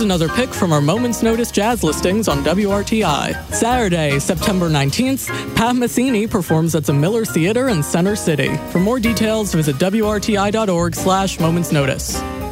another pick from our Moments Notice jazz listings on WRTI. Saturday, September 19th, Pat Metheny performs at the Miller Theater in Center City. For more details, visit WRTI.org/momentsnotice.